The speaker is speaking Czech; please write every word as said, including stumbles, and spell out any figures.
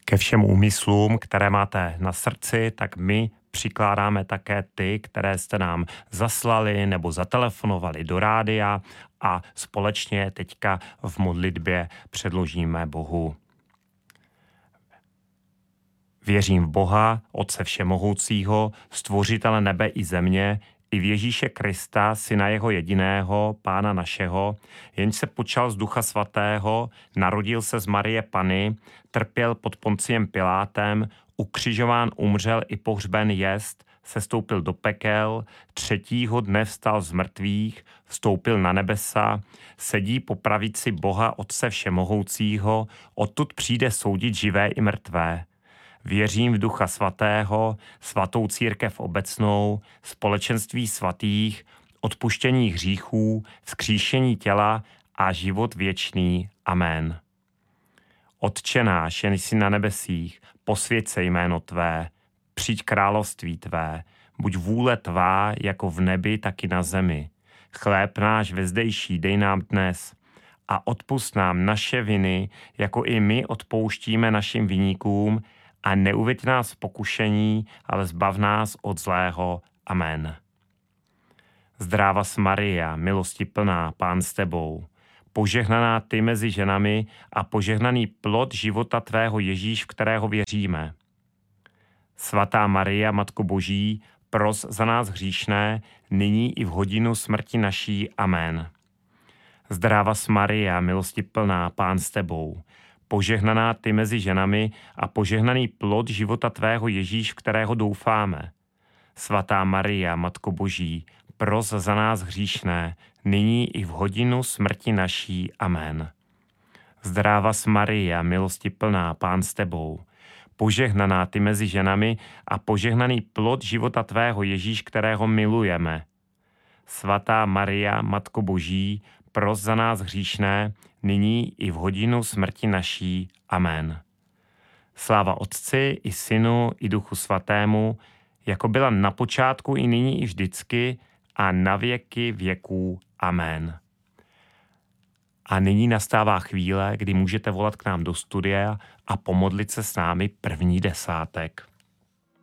Ke všem úmyslům, které máte na srdci, tak my přikládáme také ty, které jste nám zaslali nebo zatelefonovali do rádia a společně teďka v modlitbě předložíme Bohu. Věřím v Boha, Otce všemohoucího, stvořitele nebe i země, i v Ježíše Krista, syna jeho jediného, Pána našeho, jenž se počal z Ducha Svatého, narodil se z Marie Panny, trpěl pod Ponciem Pilátem, ukřižován, umřel i pohřben jest, sestoupil do pekel, třetího dne vstal z mrtvých, vstoupil na nebesa, sedí po pravici Boha Otce všemohoucího, odtud přijde soudit živé i mrtvé. Věřím v Ducha Svatého, svatou církev obecnou, společenství svatých, odpuštění hříchů, vzkříšení těla a život věčný. Amen. Otče náš, jen jsi na nebesích, posvěť se jméno tvé, přijď království tvé, buď vůle tvá jako v nebi, tak i na zemi. Chléb náš vezdejší dej nám dnes a odpusť nám naše viny, jako i my odpouštíme našim viníkům, a neuveď nás v pokušení, ale zbav nás od zlého. Amen. Zdráva s Maria, milosti plná, Pán s tebou, požehnaná ty mezi ženami a požehnaný plod života tvého Ježíš, v kterého věříme. Svatá Maria, Matko Boží, pros za nás hříšné, nyní i v hodinu smrti naší. Amen. Zdráva s Maria, milosti plná, Pán s tebou, požehnaná ty mezi ženami a požehnaný plod života tvého Ježíš, v kterého doufáme. Svatá Maria, Matko Boží, pros za nás hříšné, nyní i v hodinu smrti naší. Amen. Zdráva s Maria, milosti plná, Pán s tebou, požehnaná ty mezi ženami a požehnaný plod života tvého Ježíš, kterého milujeme. Svatá Maria, Matko Boží, pros za nás hříšné, nyní i v hodinu smrti naší. Amen. Sláva Otci i Synu i Duchu Svatému, jako byla na počátku i nyní i vždycky a na věky věků. Amen. A nyní nastává chvíle, kdy můžete volat k nám do studia a pomodlit se s námi první desátek.